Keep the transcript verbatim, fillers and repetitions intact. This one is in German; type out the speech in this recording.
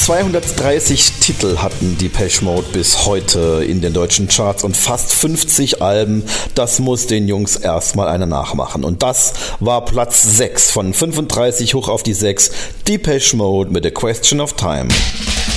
zweihundertdreißig Titel hatten Depeche Mode bis heute in den deutschen Charts und fast fünfzig Alben. Das muss den Jungs erstmal einer nachmachen. Und das war Platz sechs von fünfunddreißig hoch auf die sechs. Depeche Mode mit A Question of Time.